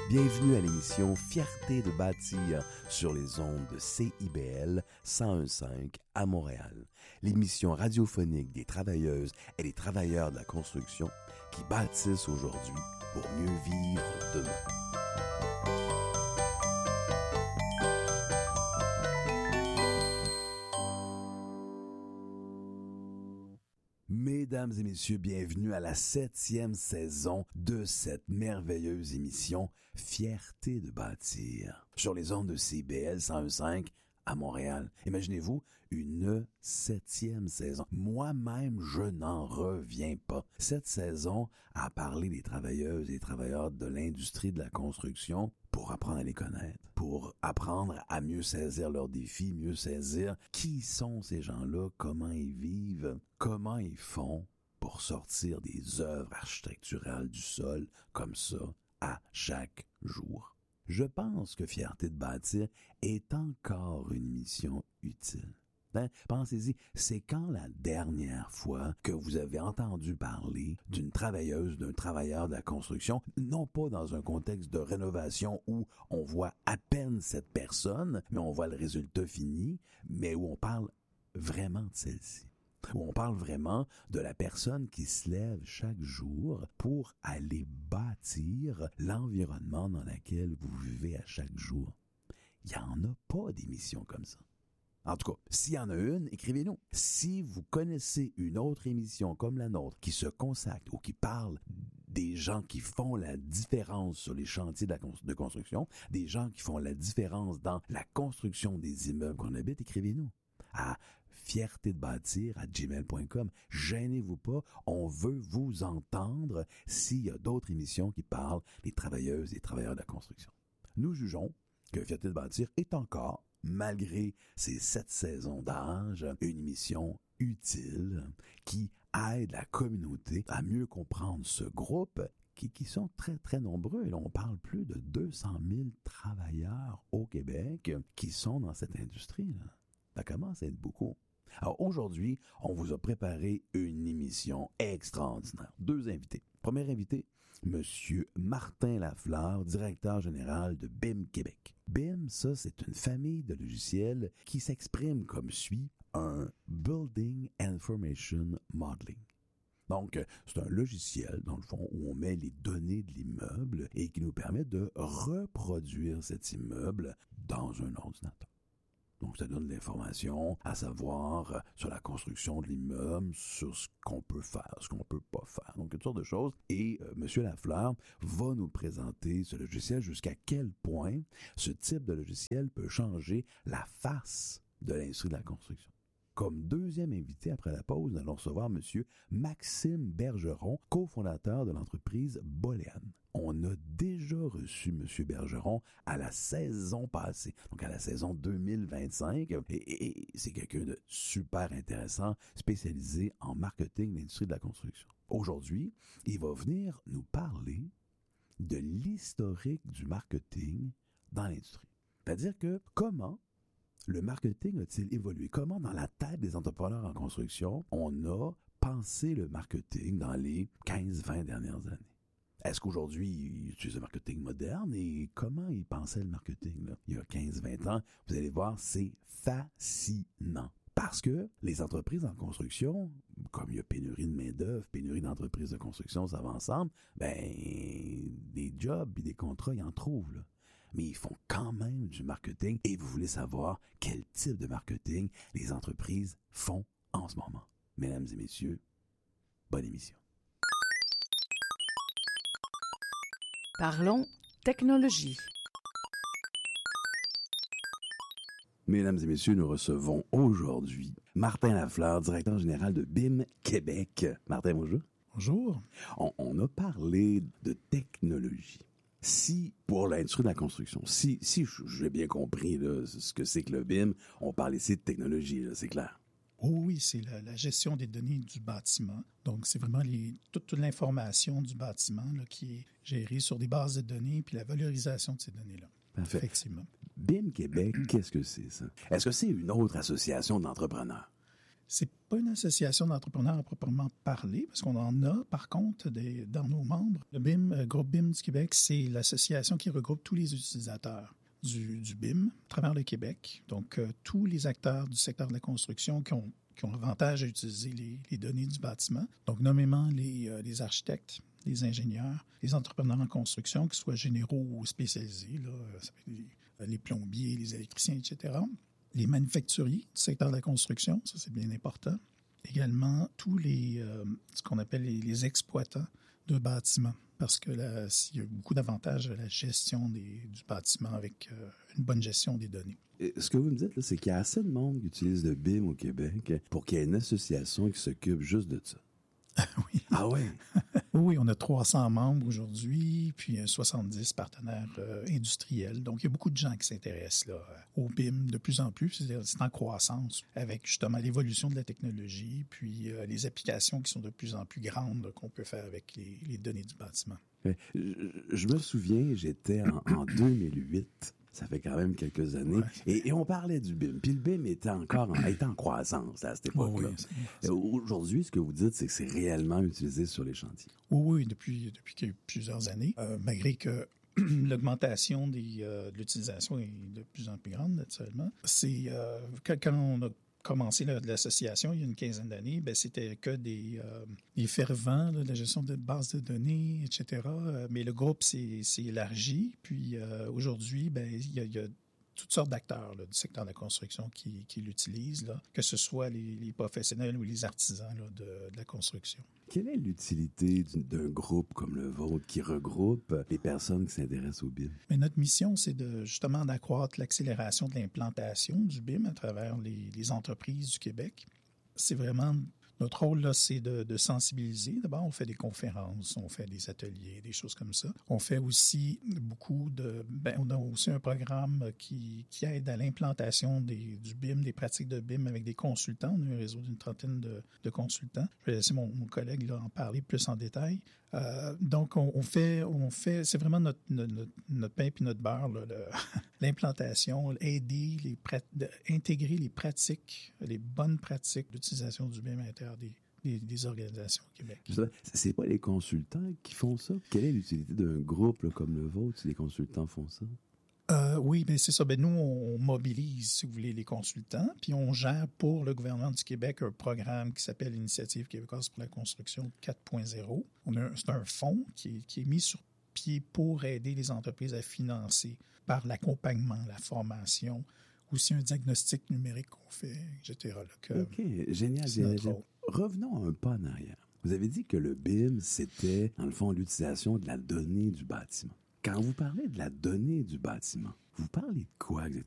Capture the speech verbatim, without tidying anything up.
Bienvenue à l'émission Fierté de bâtir sur les ondes de C I B L cent un virgule cinq à Montréal. L'émission radiophonique des travailleuses et des travailleurs de la construction qui bâtissent aujourd'hui pour mieux vivre demain. Mesdames et messieurs, bienvenue à la septième saison de cette merveilleuse émission Fierté de bâtir sur les ondes de C B L cent un virgule cinq à Montréal. Imaginez-vous, une septième saison. Moi-même, je n'en reviens pas. Cette saison a parlé des travailleuses et des travailleurs de l'industrie de la construction pour apprendre à les connaître, pour apprendre à mieux saisir leurs défis, mieux saisir qui sont ces gens-là, comment ils vivent, comment ils font pour sortir des œuvres architecturales du sol comme ça à chaque jour. Je pense que Fierté de bâtir est encore une mission utile. Hein? Pensez-y, c'est quand la dernière fois que vous avez entendu parler d'une travailleuse, d'un travailleur de la construction, non pas dans un contexte de rénovation où on voit à peine cette personne, mais on voit le résultat fini, mais où on parle vraiment de celle-ci. Où on parle vraiment de la personne qui se lève chaque jour pour aller bâtir l'environnement dans lequel vous vivez à chaque jour. Il n'y en a pas d'émission comme ça. En tout cas, s'il y en a une, écrivez-nous. Si vous connaissez une autre émission comme la nôtre qui se consacre ou qui parle des gens qui font la différence sur les chantiers de, la con- de construction, des gens qui font la différence dans la construction des immeubles qu'on habite, écrivez-nous à fierté de bâtir à gmail point com. Gênez-vous pas, on veut vous entendre s'il y a d'autres émissions qui parlent des travailleuses et des travailleurs de la construction. Nous jugeons que Fierté de bâtir est encore, malgré ses sept saisons d'âge, une émission utile qui aide la communauté à mieux comprendre ce groupe qui, qui sont très, très nombreux. Et là, on parle plus de deux cent mille travailleurs au Québec qui sont dans cette industrie-là. Ça commence à être beaucoup. Alors aujourd'hui, on vous a préparé une émission extraordinaire. Deux invités. Premier invité, Monsieur Martin Lafleur, directeur général de B I M Québec. B I M, ça, c'est une famille de logiciels qui s'exprime comme suit un Building Information Modeling. Donc, c'est un logiciel, dans le fond, où on met les données de l'immeuble et qui nous permet de reproduire cet immeuble dans un ordinateur. Donc, ça donne de l'information à savoir sur la construction de l'immeuble, sur ce qu'on peut faire, ce qu'on peut pas faire. Donc, toutes sortes de choses. Et euh, M. Lafleur va nous présenter ce logiciel, jusqu'à quel point ce type de logiciel peut changer la face de l'industrie de la construction. Comme deuxième invité après la pause, nous allons recevoir M. Maxime Bergeron, cofondateur de l'entreprise Boléane. On a déjà reçu M. Bergeron à la saison passée, donc à la saison deux mille vingt-cinq, et, et, et c'est quelqu'un de super intéressant, spécialisé en marketing de l'industrie de la construction. Aujourd'hui, il va venir nous parler de l'historique du marketing dans l'industrie. C'est-à-dire que comment le marketing a-t-il évolué? Comment, dans la tête des entrepreneurs en construction, on a pensé le marketing dans les quinze vingt dernières années? Est-ce qu'aujourd'hui, ils utilisent le marketing moderne et comment ils pensaient le marketing là? Il y a quinze vingt ans? Vous allez voir, c'est fascinant. Parce que les entreprises en construction, comme il y a pénurie de main-d'œuvre, pénurie d'entreprises de construction, ça va ensemble, ben, des jobs et des contrats, ils en trouvent, là. Mais ils font quand même du marketing et vous voulez savoir quel type de marketing les entreprises font en ce moment. Mesdames et messieurs, bonne émission. Parlons technologie. Mesdames et messieurs, nous recevons aujourd'hui Martin Lafleur, directeur général de B I M Québec. Martin, bonjour. Bonjour. On, on a parlé de technologie. Si, pour l'industrie de la construction, si, si j'ai bien compris là, ce que c'est que le B I M, on parle ici de technologie, là, c'est clair. Oh oui, c'est la, la gestion des données du bâtiment. Donc, c'est vraiment les, toute, toute l'information du bâtiment là, qui est gérée sur des bases de données puis la valorisation de ces données-là. Parfait. Effectivement. B I M Québec, qu'est-ce que c'est ça? Est-ce que c'est une autre association d'entrepreneurs? C'est pas une association d'entrepreneurs à proprement parler, parce qu'on en a, par contre, des, dans nos membres. Le B I M, euh, Groupe B I M du Québec, c'est l'association qui regroupe tous les utilisateurs du, du B I M à travers le Québec. Donc, euh, tous les acteurs du secteur de la construction qui ont, qui ont avantage à utiliser les, les données du bâtiment. Donc, nommément les, euh, les architectes, les ingénieurs, les entrepreneurs en construction, qu'ils soient généraux ou spécialisés, là, ça peut être les, les plombiers, les électriciens, et cetera. Les manufacturiers du secteur de la construction, ça c'est bien important. Également, tous les, euh, ce qu'on appelle les, les exploitants de bâtiments, parce que là, il y a beaucoup d'avantages à la gestion des, du bâtiment avec euh, une bonne gestion des données. Et ce que vous me dites, là, c'est qu'il y a assez de monde qui utilise le B I M au Québec pour qu'il y ait une association qui s'occupe juste de ça. Oui. Ah ouais? Oui, on a trois cents membres aujourd'hui, puis soixante-dix partenaires euh, industriels. Donc, il y a beaucoup de gens qui s'intéressent là, au B I M de plus en plus. C'est-à-dire, c'est en croissance avec justement l'évolution de la technologie, puis euh, les applications qui sont de plus en plus grandes là, qu'on peut faire avec les, les données du bâtiment. Je, je me souviens, j'étais en, en deux mille huit. Ça fait quand même quelques années. Ouais. Et, et on parlait du B I M. Puis le B I M était encore en, était en croissance à cette époque-là. Oui, oui, aujourd'hui, ce que vous dites, c'est que c'est réellement utilisé sur les chantiers. Oui, oui, depuis, depuis plusieurs années. Euh, malgré que l'augmentation des, euh, de l'utilisation est de plus en plus grande, naturellement. C'est euh, quand, quand on a commencé là, l'association il y a une quinzaine d'années, ben, c'était que des, euh, des fervents là, de la gestion de bases de données, et cetera. Mais le groupe s'est, s'est élargi. Puis euh, aujourd'hui, ben, il y a, il y a toutes sortes d'acteurs là, du secteur de la construction qui, qui l'utilisent, là, que ce soit les, les professionnels ou les artisans là, de, de la construction. Quelle est l'utilité d'un groupe comme le vôtre qui regroupe les personnes qui s'intéressent au B I M? Mais notre mission, c'est de, justement d'accroître l'accélération de l'implantation du B I M à travers les, les entreprises du Québec. C'est vraiment... Notre rôle, là, c'est de, de sensibiliser. D'abord, on fait des conférences, on fait des ateliers, des choses comme ça. On fait aussi beaucoup de... Ben, on a aussi un programme qui, qui aide à l'implantation des, du B I M, des pratiques de B I M avec des consultants. On a un réseau d'une trentaine de, de consultants. Je vais laisser mon, mon collègue là, en parler plus en détail. Euh, donc, on, on fait, on fait, c'est vraiment notre, notre, notre pain puis notre beurre, là, le, l'implantation, aider, les, de, intégrer les pratiques, les bonnes pratiques d'utilisation du B I M à l'intérieur des, des, des organisations au Québec. C'est pas les consultants qui font ça? Quelle est l'utilité d'un groupe là, comme le vôtre si les consultants font ça? Euh, oui, bien c'est ça. Ben, nous, on mobilise, si vous voulez, les consultants, puis on gère pour le gouvernement du Québec un programme qui s'appelle l'Initiative québécoise pour la construction quatre point zéro. On a, c'est un fonds qui est, qui est mis sur pied pour aider les entreprises à financer par l'accompagnement, la formation, aussi un diagnostic numérique qu'on fait, et cetera. Là, que, OK, génial, génial. Revenons un pas en arrière. Vous avez dit que le B I M, c'était, dans le fond, l'utilisation de la donnée du bâtiment. Quand vous parlez de la donnée du bâtiment, vous parlez de quoi exactement?